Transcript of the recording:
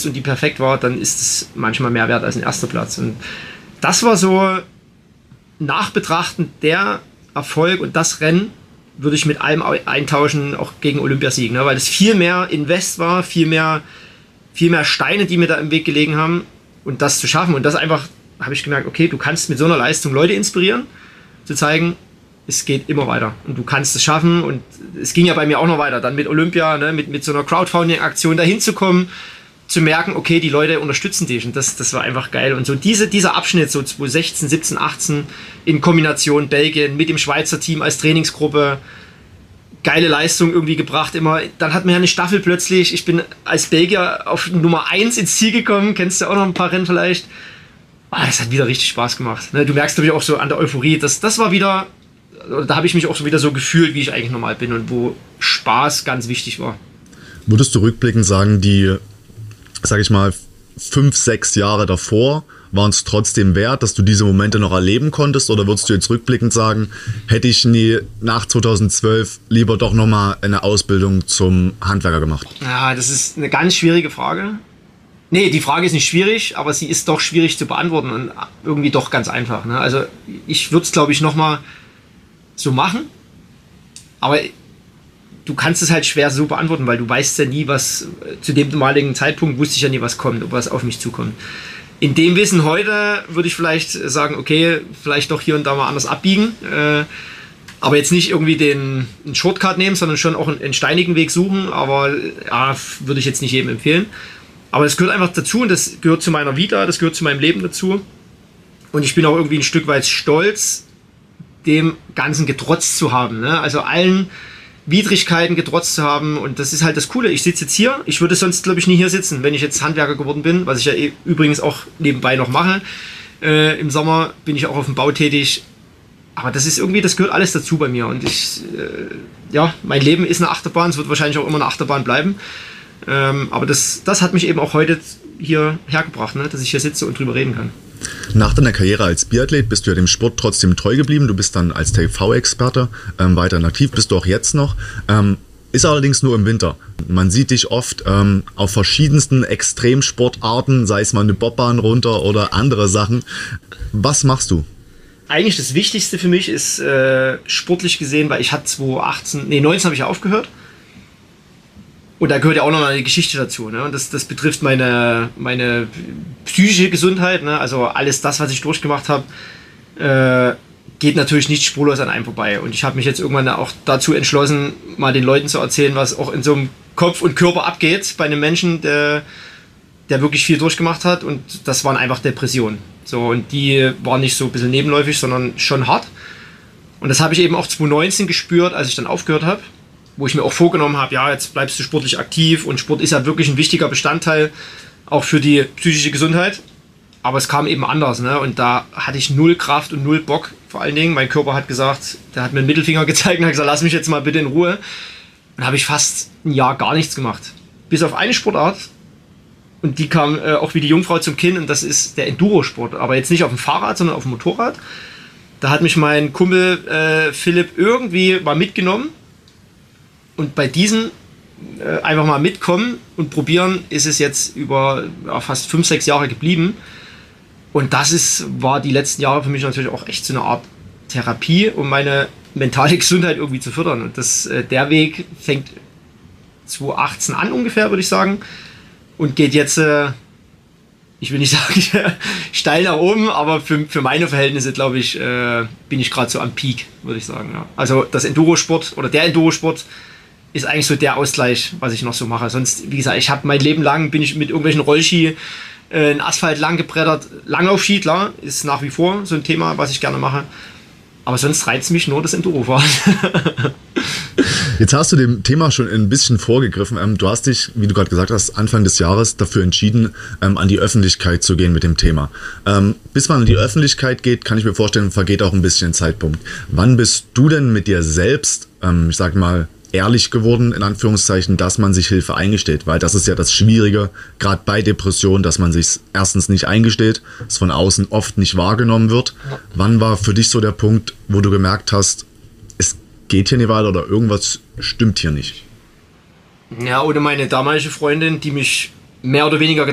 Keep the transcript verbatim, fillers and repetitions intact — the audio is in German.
und die perfekt war, dann ist es manchmal mehr wert als ein erster Platz. Und das war so nachbetrachtend der Erfolg und das Rennen würde ich mit allem eintauschen, auch gegen Olympiasieg, ne? Weil es viel mehr Invest war, viel mehr, viel mehr Steine, die mir da im Weg gelegen haben und das zu schaffen. Und das einfach, habe ich gemerkt, okay, du kannst mit so einer Leistung Leute inspirieren, zu zeigen, es geht immer weiter und du kannst es schaffen und es ging ja bei mir auch noch weiter, dann mit Olympia, ne? mit, mit so einer Crowdfunding-Aktion dahin zu kommen, zu merken, okay, die Leute unterstützen dich und das, das war einfach geil. Und so diese, dieser Abschnitt, so zwanzig sechzehn, siebzehn, achtzehn in Kombination Belgien mit dem Schweizer Team als Trainingsgruppe, geile Leistung irgendwie gebracht immer. Dann hat man ja eine Staffel plötzlich, ich bin als Belgier auf Nummer eins ins Ziel gekommen, kennst du auch noch ein paar Rennen vielleicht. Ah, das hat wieder richtig Spaß gemacht. Ne? Du merkst natürlich auch so an der Euphorie, das, das war wieder, da habe ich mich auch so wieder so gefühlt, wie ich eigentlich normal bin und wo Spaß ganz wichtig war. Würdest du rückblickend sagen, die sag ich mal, fünf, sechs Jahre davor, waren es trotzdem wert, dass du diese Momente noch erleben konntest? Oder würdest du jetzt rückblickend sagen, hätte ich nie nach zweitausendzwölf lieber doch nochmal eine Ausbildung zum Handwerker gemacht? Ja, das ist eine ganz schwierige Frage. Nee, die Frage ist nicht schwierig, aber sie ist doch schwierig zu beantworten und irgendwie doch ganz einfach. Ne? Also ich würde es, glaube ich, nochmal so machen, aber du kannst es halt schwer so beantworten, weil du weißt ja nie, was, zu dem damaligen Zeitpunkt wusste ich ja nie, was kommt, ob was auf mich zukommt. In dem Wissen heute würde ich vielleicht sagen, okay, vielleicht doch hier und da mal anders abbiegen, äh, aber jetzt nicht irgendwie den einen Shortcut nehmen, sondern schon auch einen, einen steinigen Weg suchen, aber ja, würde ich jetzt nicht jedem empfehlen. Aber das gehört einfach dazu und das gehört zu meiner Vita, das gehört zu meinem Leben dazu und ich bin auch irgendwie ein Stück weit stolz, dem Ganzen getrotzt zu haben, ne? Also allen Widrigkeiten getrotzt zu haben und das ist halt das Coole. Ich sitze jetzt hier, ich würde sonst glaube ich nie hier sitzen, wenn ich jetzt Handwerker geworden bin, was ich ja eh, übrigens auch nebenbei noch mache. Äh, im Sommer bin ich auch auf dem Bau tätig, aber das ist irgendwie, das gehört alles dazu bei mir und ich, äh, ja, mein Leben ist eine Achterbahn, es wird wahrscheinlich auch immer eine Achterbahn bleiben, ähm, aber das, das hat mich eben auch heute hier hergebracht, ne, dass ich hier sitze und drüber reden kann. Nach deiner Karriere als Biathlet bist du ja dem Sport trotzdem treu geblieben. Du bist dann als T V-Experte ähm, weiterhin aktiv, bist du auch jetzt noch. Ähm, ist allerdings nur im Winter. Man sieht dich oft ähm, auf verschiedensten Extremsportarten, sei es mal eine Bobbahn runter oder andere Sachen. Was machst du? Eigentlich das Wichtigste für mich ist äh, sportlich gesehen, weil ich hatte zwanzig achtzehn, nee neunzehn habe ich ja aufgehört. Und da gehört ja auch noch eine Geschichte dazu. Ne? Und das, das betrifft meine, meine psychische Gesundheit. Ne? Also alles das, was ich durchgemacht habe, äh, geht natürlich nicht spurlos an einem vorbei. Und ich habe mich jetzt irgendwann auch dazu entschlossen, mal den Leuten zu erzählen, was auch in so einem Kopf und Körper abgeht bei einem Menschen, der, der wirklich viel durchgemacht hat. Und das waren einfach Depressionen. So, und die waren nicht so ein bisschen nebenläufig, sondern schon hart. Und das habe ich eben auch zwanzig neunzehn gespürt, als ich dann aufgehört habe. Wo ich mir auch vorgenommen habe, ja, jetzt bleibst du sportlich aktiv und Sport ist ja wirklich ein wichtiger Bestandteil auch für die psychische Gesundheit. Aber es kam eben anders, ne? Und da hatte ich null Kraft und null Bock vor allen Dingen. Mein Körper hat gesagt, der hat mir einen Mittelfinger gezeigt und hat gesagt, lass mich jetzt mal bitte in Ruhe. Und da habe ich fast ein Jahr gar nichts gemacht. Bis auf eine Sportart. Und die kam äh, auch wie die Jungfrau zum Kind und das ist der Endurosport. Aber jetzt nicht auf dem Fahrrad, sondern auf dem Motorrad. Da hat mich mein Kumpel äh, Philipp irgendwie mal mitgenommen. Und bei diesen äh, einfach mal mitkommen und probieren, ist es jetzt über ja, fast fünf, sechs Jahre geblieben. Und das ist, war die letzten Jahre für mich natürlich auch echt so eine Art Therapie, um meine mentale Gesundheit irgendwie zu fördern. Und das, äh, der Weg fängt zwanzig achtzehn an ungefähr, würde ich sagen. Und geht jetzt, äh, ich will nicht sagen steil nach oben, aber für, für meine Verhältnisse, glaube ich, äh, bin ich gerade so am Peak, würde ich sagen. Ja. Also das Endurosport oder der Endurosport ist eigentlich so der Ausgleich, was ich noch so mache. Sonst, wie gesagt, ich habe mein Leben lang, bin ich mit irgendwelchen Rollski äh, in Asphalt lang gebrettert. Langlaufski, klar, ist nach wie vor so ein Thema, was ich gerne mache. Aber sonst reizt mich nur das Endurofahren. Jetzt hast du dem Thema schon ein bisschen vorgegriffen. Ähm, du hast dich, wie du gerade gesagt hast, Anfang des Jahres dafür entschieden, ähm, an die Öffentlichkeit zu gehen mit dem Thema. Ähm, bis man an die Öffentlichkeit geht, kann ich mir vorstellen, vergeht auch ein bisschen Zeitpunkt. Wann bist du denn mit dir selbst, ähm, ich sag mal, ehrlich geworden, in Anführungszeichen, dass man sich Hilfe eingesteht? Weil das ist ja das Schwierige, gerade bei Depressionen, dass man sich erstens nicht eingesteht, es von außen oft nicht wahrgenommen wird. Wann war für dich so der Punkt, wo du gemerkt hast, es geht hier nicht weiter oder irgendwas stimmt hier nicht? Ja, oder meine damalige Freundin, die mich mehr oder weniger